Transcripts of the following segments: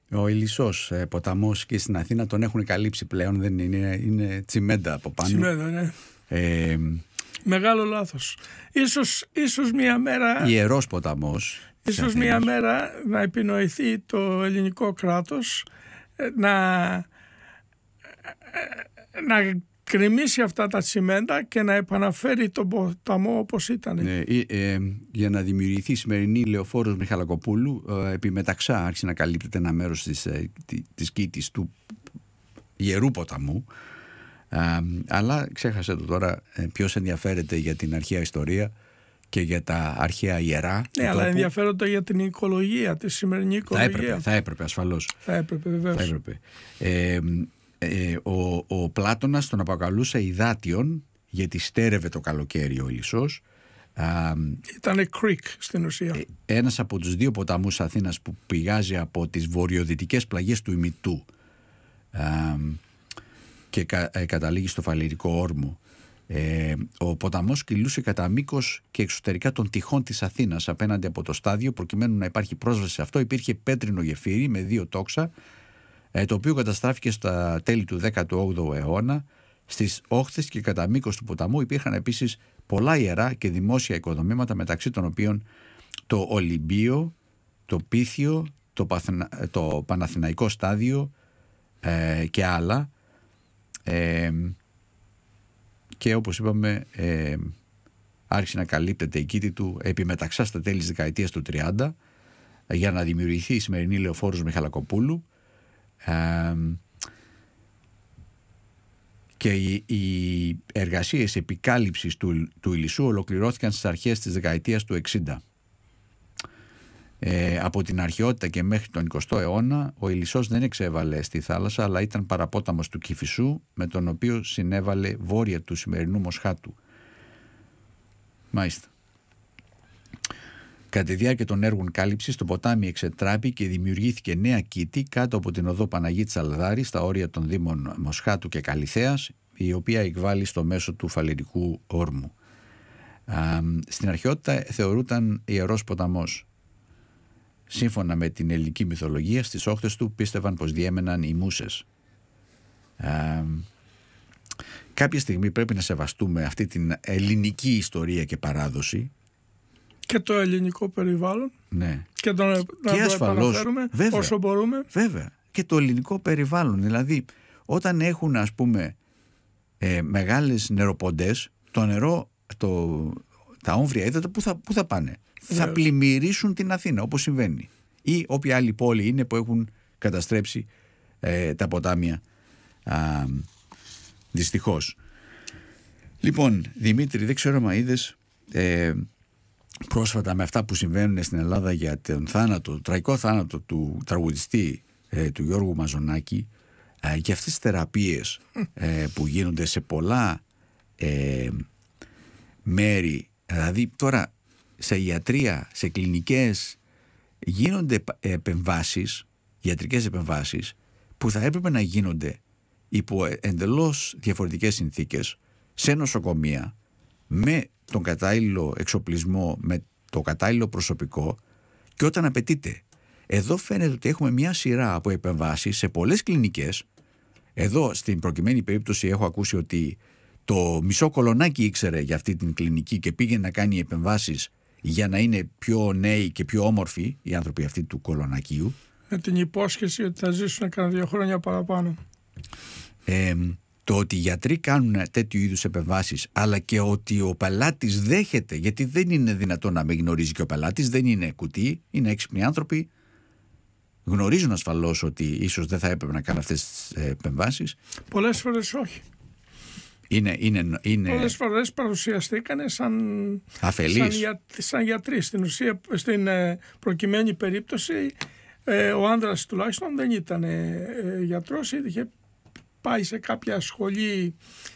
Ο Ηλισσός ποταμός και στην Αθήνα τον έχουν καλύψει πλέον, δεν είναι τσιμέντα από πάνω. Τσιμέντα, ναι. Μεγάλο λάθος. Ίσως μια μέρα... Ιερός ποταμός. Ίσως μια μέρα να επινοηθεί το ελληνικό κράτος να κρεμίσει αυτά τα τσιμέντα και να επαναφέρει τον ποταμό όπως ήταν. Για να δημιουργηθεί η σημερινή λεωφόρος Μιχαλακοπούλου, επί μεταξά άρχισε να καλύπτεται ένα μέρος της κήτης του Ιερού ποταμού. Αλλά ξέχασε το τώρα ποιος ενδιαφέρεται για την αρχαία ιστορία και για τα αρχαία ιερά. Ναι, αλλά ενδιαφέρονται για την οικολογία, τη σημερινή οικολογία. Θα έπρεπε ασφαλώς. Θα έπρεπε, βεβαίως. Ο Πλάτωνας τον αποκαλούσε υδάτιον, γιατί στέρευε το καλοκαίρι ο Ηλισσός. Ήτανε creek στην ουσία. Ένας από τους δύο ποταμούς Αθήνας που πηγάζει από τις βορειοδυτικές πλαγιές του ημιτού και καταλήγει στο Φαλυρικό όρμο. Ο ποταμός κυλούσε κατά μήκος και εξωτερικά των τυχών της Αθήνας απέναντι από το στάδιο. Προκειμένου να υπάρχει πρόσβαση σε αυτό, υπήρχε πέτρινο γεφύρι με 2 τόξα, το οποίο καταστράφηκε στα τέλη του 18ου αιώνα. Στις όχθες και κατά μήκος του ποταμού υπήρχαν επίσης πολλά ιερά και δημόσια οικοδομήματα, μεταξύ των οποίων το Ολυμπείο, το Πίθιο, το Παναθηναϊκό στάδιο και άλλα. Και όπως είπαμε, άρχισε να καλύπτεται η κήτη του επί μεταξά στα τέλη της δεκαετίας του 30 για να δημιουργηθεί η σημερινή λεωφόρος Μιχαλακοπούλου. Και οι εργασίες επικάλυψης του Ηλισσού ολοκληρώθηκαν στις αρχές της δεκαετίας του 60. Από την αρχαιότητα και μέχρι τον 20ο αιώνα ο Ηλισσός δεν εξέβαλε στη θάλασσα, αλλά ήταν παραπόταμος του Κηφισού, με τον οποίο συνέβαλε βόρεια του σημερινού Μοσχάτου. Μάλιστα. Κατά τη διάρκεια των έργων κάλυψης, το ποτάμι εξετράπη και δημιουργήθηκε νέα κήτη κάτω από την οδό Παναγίτης Αλδάρη, στα όρια των δήμων Μοσχάτου και Καλιθέας, η οποία εκβάλλει στο μέσο του Φαλυρικού όρμου. Στην αρχαιότητα θεωρούταν ιερός ποταμός. Σύμφωνα με την ελληνική μυθολογία, στις όχθες του πίστευαν πως διέμεναν οι μούσες. Κάποια στιγμή πρέπει να σεβαστούμε αυτή την ελληνική ιστορία και παράδοση. Και το ελληνικό περιβάλλον. Ναι. Και να το επαναφέρουμε όσο μπορούμε. Βέβαια. Και το ελληνικό περιβάλλον. Δηλαδή, όταν έχουν, ας πούμε, μεγάλες νεροποντές, το νερό, τα όμβρια ύδατα, πού θα πάνε? Θα πλημμυρίσουν την Αθήνα, όπως συμβαίνει. Ή όποια άλλη πόλη είναι που έχουν καταστρέψει τα ποτάμια. Δυστυχώς. Λοιπόν, Δημήτρη, δεν ξέρω αν είδες πρόσφατα με αυτά που συμβαίνουν στην Ελλάδα για τον τραγικό θάνατο του τραγουδιστή του Γιώργου Μαζονάκη, και αυτές τις θεραπείες που γίνονται σε πολλά μέρη. Δηλαδή τώρα σε ιατρία, σε κλινικές γίνονται επεμβάσεις, ιατρικές επεμβάσεις που θα έπρεπε να γίνονται υπό εντελώς διαφορετικές συνθήκες σε νοσοκομεία, με τον κατάλληλο εξοπλισμό, με το κατάλληλο προσωπικό, και όταν απαιτείται. Εδώ φαίνεται ότι έχουμε μια σειρά από επεμβάσεις σε πολλές κλινικές. Εδώ στην προκειμένη περίπτωση έχω ακούσει ότι το μισό Κολονάκι ήξερε για αυτή την κλινική και πήγε να κάνει επεμβάσεις για να είναι πιο νέοι και πιο όμορφοι οι άνθρωποι αυτοί του Κολονακίου. Με την υπόσχεση ότι θα ζήσουν κανένα 2 χρόνια παραπάνω. Το ότι οι γιατροί κάνουν τέτοιου είδους επεμβάσεις, αλλά και ότι ο πελάτης δέχεται, γιατί δεν είναι δυνατόν να μην γνωρίζει και ο πελάτης, δεν είναι κουτί, είναι έξυπνοι άνθρωποι, γνωρίζουν ασφαλώς ότι ίσως δεν θα έπρεπε να κάνουν αυτές τις επεμβάσεις. Πολλές φορές όχι. Πολλές φορές παρουσιαστήκανε σαν γιατροί. Στην ουσία, στην προκειμένη περίπτωση, ο άντρας τουλάχιστον δεν ήταν γιατρός, είχε πάει σε κάποια σχολή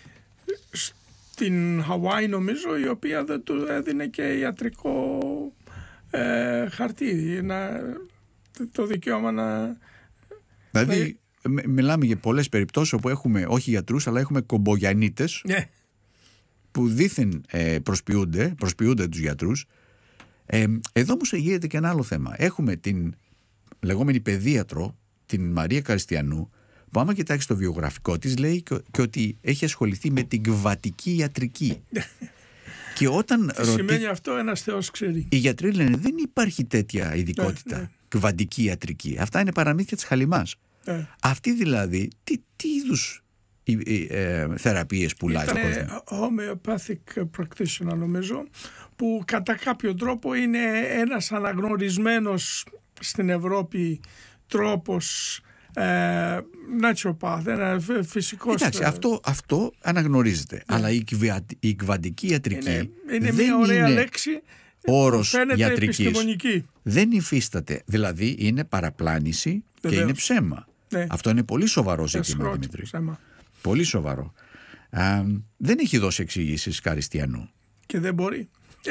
στην Χαβάη, νομίζω, η οποία δεν του έδινε και ιατρικό χαρτί, το δικαίωμα να... Δηλαδή μιλάμε για πολλές περιπτώσεις όπου έχουμε όχι γιατρούς, αλλά έχουμε κομπογιανίτες που δήθεν προσποιούνται τους γιατρούς. Εδώ όμως γίνεται και ένα άλλο θέμα. Έχουμε την λεγόμενη παιδίατρο, την Μαρία Καριστιανού, που άμα κοιτάξει το βιογραφικό της, λέει και ότι έχει ασχοληθεί με την κβαντική ιατρική. Και όταν σημαίνει αυτό, ένας Θεός ξέρει. Οι γιατροί λένε δεν υπάρχει τέτοια ειδικότητα, κβαντική ιατρική. Αυτά είναι παραμύθια της Χαλιμάς. Αυτή δηλαδή, τι είδους θεραπείες πουλάει στον κόσμο? Ήταν homeopathic practitioner, νομίζω, που κατά κάποιο τρόπο είναι ένας αναγνωρισμένος στην Ευρώπη τρόπος naturopath, ένα φυσικός. Εντάξει, αυτό αναγνωρίζεται. Αλλά η κβαντική ιατρική είναι δεν μια ωραία είναι λέξη, όρος ιατρικής. επιστημονική. Δεν υφίσταται. Δηλαδή είναι παραπλάνηση. Βεβαίως. Και είναι ψέμα. Ναι. Αυτό είναι πολύ σοβαρό ζήτημα, Δημήτρη. Πολύ σοβαρό. Δεν έχει δώσει εξηγήσεις Καριστιανού. Και δεν μπορεί.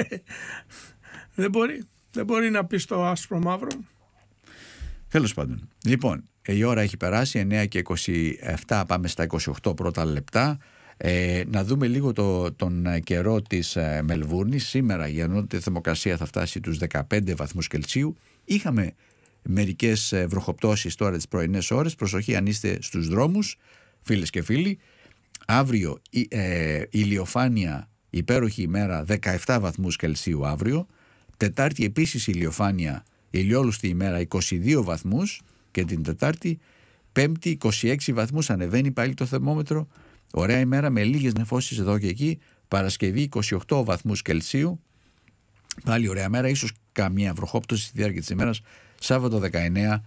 Δεν μπορεί να πει στο άσπρο μαύρο. Τέλος πάντων. Λοιπόν, η ώρα έχει περάσει, 9 και 27, πάμε στα 28 πρώτα λεπτά. Να δούμε λίγο τον καιρό της Μελβούρνης. Σήμερα η ανώτατη θερμοκρασία θα φτάσει τους 15 βαθμούς Κελσίου. Είχαμε μερικές βροχοπτώσεις τώρα τις πρωινές ώρες. Προσοχή αν είστε στους δρόμους, φίλες και φίλοι. Αύριο ηλιοφάνεια, υπέροχη ημέρα, 17 βαθμούς Κελσίου αύριο. Τετάρτη επίσης ηλιοφάνεια, ηλιόλουστη ημέρα, 22 βαθμούς και την Τετάρτη. Πέμπτη 26 βαθμούς, ανεβαίνει πάλι το θερμόμετρο. Ωραία ημέρα με λίγες νεφώσεις εδώ και εκεί. Παρασκευή 28 βαθμούς Κελσίου. Πάλι ωραία μέρα, ίσως καμία βροχόπτωση στη διάρκεια της ημέρας. Σάββατο 19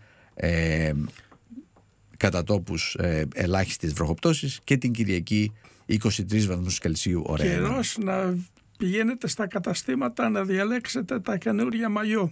κατά τόπους ελάχιστες βροχοπτώσεις και την Κυριακή 23 βαθμούς Κελσίου. Ωραία. Καιρός να πηγαίνετε στα καταστήματα να διαλέξετε τα καινούργια μαγιό.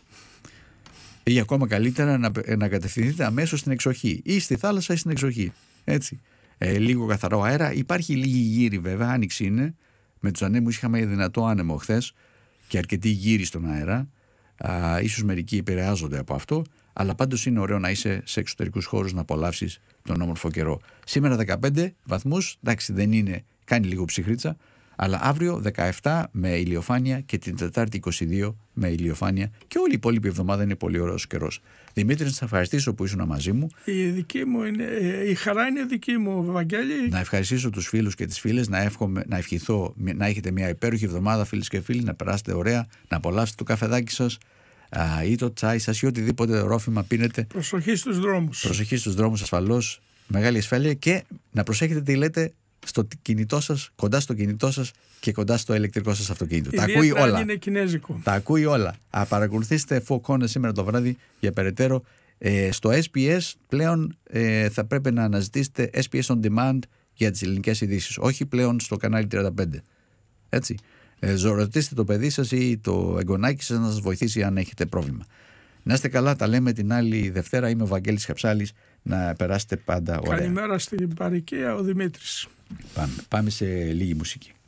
Ή ακόμα καλύτερα να κατευθυνθείτε αμέσως στην εξοχή ή στη θάλασσα ή στην εξοχή. Έτσι. Λίγο καθαρό αέρα. Υπάρχει λίγη γύρι βέβαια, άνοιξη είναι. Με τους ανέμους είχαμε δυνατό άνεμο χθες και αρκετή γύρι στον αέρα. Ίσως μερικοί επηρεάζονται από αυτό, αλλά πάντως είναι ωραίο να είσαι σε εξωτερικούς χώρους να απολαύσεις τον όμορφο καιρό. Σήμερα 15 βαθμούς, εντάξει δεν είναι, κάνει λίγο ψυχρίτσα, αλλά αύριο 17 με ηλιοφάνεια και την Τετάρτη 22 με ηλιοφάνεια και όλη η υπόλοιπη εβδομάδα είναι πολύ ωραίος καιρός. Δημήτρη, να σας ευχαριστήσω που ήσουν μαζί μου. Η χαρά είναι δική μου, Βαγγέλη. Να ευχαριστήσω τους φίλους και τις φίλες, να ευχηθώ να έχετε μια υπέροχη εβδομάδα, φίλες και φίλοι, να περάσετε ωραία, να απολαύσετε το καφεδάκι σας ή το τσάι σας ή οτιδήποτε ρόφημα πίνετε. Προσοχή στους δρόμους. Προσοχή στους δρόμους ασφαλώς, μεγάλη ασφάλεια και να προσέχετε τι λέτε στο κινητό σας, κοντά στο κινητό σας και κοντά στο ηλεκτρικό σας αυτοκίνητο. Τα ακούει όλα. Είναι κινέζικο. Τα ακούει όλα. Παρακολουθήστε Four Corners σήμερα το βράδυ για περαιτέρω. Στο SBS πλέον θα πρέπει να αναζητήσετε SBS On Demand για τις ελληνικές ειδήσεις. Όχι πλέον στο κανάλι 35. Έτσι. Ρωτήστε το παιδί σας ή το εγγονάκι σας να σας βοηθήσει αν έχετε πρόβλημα. Να είστε καλά, τα λέμε την άλλη Δευτέρα. Είμαι ο Βαγγέλης Χαψάλης. Να περάσετε πάντα ωραία. Καλημέρα στην παροικία, ο Δημήτρης. Πάμε σε λίγη μουσική.